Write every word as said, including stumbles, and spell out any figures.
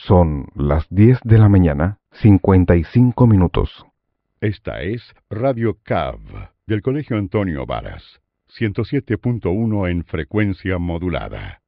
Son las diez de la mañana, cincuenta y cinco minutos. Esta es Radio C A V del Colegio Antonio Varas, ciento siete punto uno en frecuencia modulada.